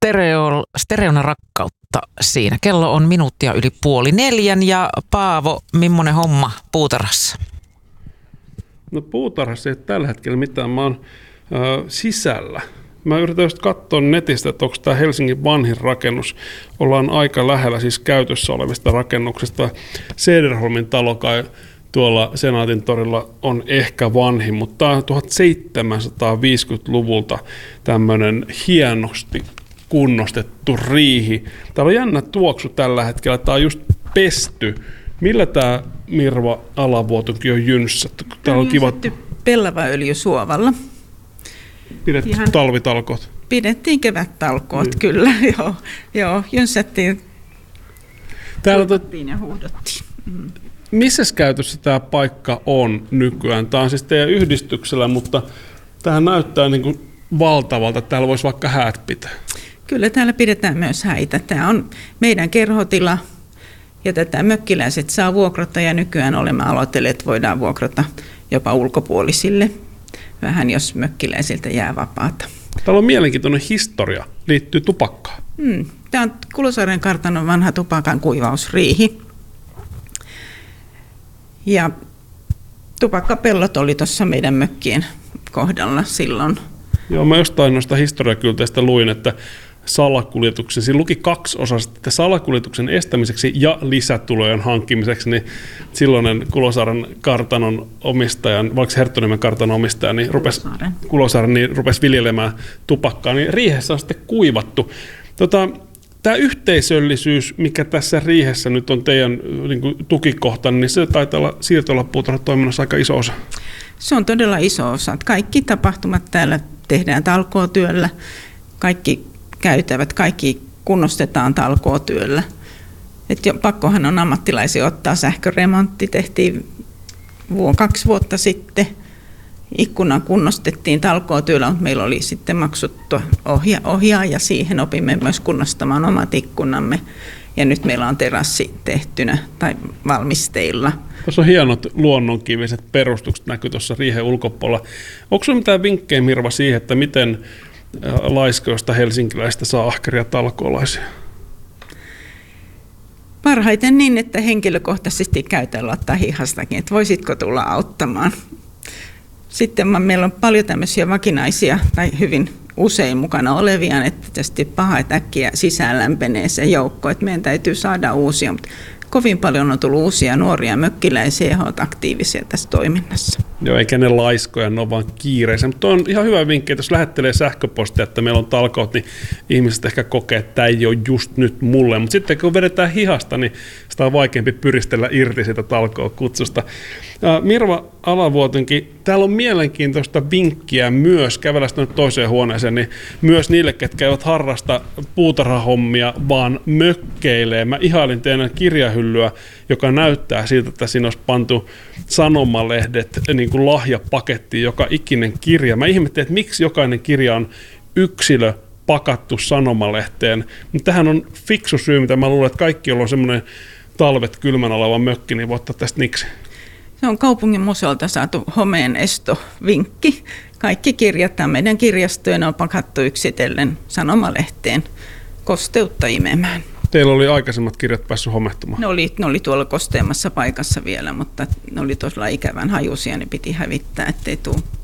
Stereona rakkautta siinä. Kello on minuuttia yli 3:30 ja Paavo, millainen homma puutarhassa? No puutarhassa ei tällä hetkellä mitään. Mä oon sisällä. Mä yritän just katsoa netistä, että onko tämä Helsingin vanhin rakennus. Ollaan aika lähellä siis käytössä olevista rakennuksista. Cederholmin talo kai tuolla Senaatin torilla on ehkä vanhin, mutta tämä on 1750-luvulta tämmöinen hienosti kunnostettu riihi. Täällä on jännä tuoksu tällä hetkellä. Tämä on just pesty. Millä tämä Mirva Alavuotonkin on jynssätty? Täällä on kiva pellavaöljysuovalla. Pidettiin talvitalkoot. Pidettiin kyllä, joo, jynsättiin, ja huudottiin. Missäs käytössä tämä paikka on nykyään? Tämä on siis teidän yhdistyksellä, mutta tämähän näyttää niin kuin valtavalta, että täällä voisi vaikka häät pitää. Kyllä täällä pidetään myös häitä. Tämä on meidän kerhotila ja tätä mökkiläiset saa vuokrata ja nykyään olemme aloitelleet, että voidaan vuokrata jopa ulkopuolisille. Vähän jos mökkiläisiltä jää vapaata. Täällä on mielenkiintoinen historia, liittyy tupakkaan. Tämä on Kulosaaren kartanon vanha tupakan kuivausriihi. Ja tupakkapellot oli tuossa meidän mökkien kohdalla silloin. Joo, mä jostain noista historiakylteistä luin, että salakuljetuksen, siinä luki 2 osasta, että salakuljetuksen estämiseksi ja lisätulojen hankkimiseksi, niin silloinen Kulosaaren kartanon omistajan, vaikka Herttoniemen kartanon omistaja, niin rupesi viljelemään tupakkaa, niin riihessä on sitten kuivattu. Tämä yhteisöllisyys, mikä tässä riihessä nyt on teidän niin kuin tukikohta, niin se taitaa olla siirtolapuutarhatoiminnassa aika iso osa. Se on todella iso osa. Kaikki tapahtumat täällä tehdään talkootyöllä, kaikki käytävät, kaikki kunnostetaan talkootyöllä. Pakkohan on ammattilaisia ottaa. Sähköremontti tehtiin 2 vuotta sitten. Ikkunan kunnostettiin talkootyöllä, mutta meillä oli sitten maksuttu ohjaaja siihen. Opimme myös kunnostamaan omat ikkunamme. Ja nyt meillä on terassi tehtynä tai valmisteilla. Tuossa on hienot luonnonkiviset perustukset näkyy tuossa riihen ulkopuolella. Onko sinulla mitään vinkkejä, Mirva, siihen, että miten laiskoista helsinkiläistä saa ahkeria talkoolaisia? Parhaiten niin, että henkilökohtaisesti käytän ottaa hihastakin, että voisitko tulla auttamaan. Sitten meillä on paljon tämmöisiä vakinaisia tai hyvin usein mukana olevia, että tietysti paha, että äkkiä sisään lämpenee se joukko, että meidän täytyy saada uusia, mutta kovin paljon on tullut uusia nuoria mökkiläisiä ja he ovat aktiivisia tässä toiminnassa. Joo, eikä ne laiskoja, ne on vaan kiireisiä. Mutta on ihan hyvä vinkki, että jos lähettelee sähköpostia, että meillä on talkoot, niin ihmiset ehkä kokee, että tämä ei ole just nyt mulle. Mutta sitten kun vedetään hihasta, niin sitä on vaikeampi pyristellä irti siitä talkoo-kutsusta. Mirva Alavuotonkin, täällä on mielenkiintoista vinkkiä myös, kävellä sitten toiseen huoneeseen, niin myös niille, ketkä eivät harrasta puutarhahommia, vaan mökkeilee. Mä ihailin teidän kirjahyllyä, joka näyttää siltä, että siinä olisi pantu sanomalehdet niin kuin lahjapakettiin, joka ikinen kirja. Mä ihmettelin, että miksi jokainen kirja on yksilö pakattu sanomalehteen. Mutta tähän on fiksu syy, mitä mä luulen, että kaikki, joilla on semmoinen talvet kylmän oleva mökki, niin voi ottaa tästä niksi. Se on kaupungin museolta saatu homeen estovinkki. Kaikki kirjat meidän kirjastojen on pakattu yksitellen sanomalehteen kosteutta imemään. Teillä oli aikaisemmat kirjat päässyt homehtumaan? Ne oli tuolla kosteamassa paikassa vielä, mutta ne oli tosiaan ikävän hajuisia, ne piti hävittää, ettei tule